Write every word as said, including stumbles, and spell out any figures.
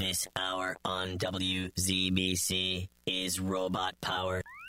This hour on W Z B C is Robot Power.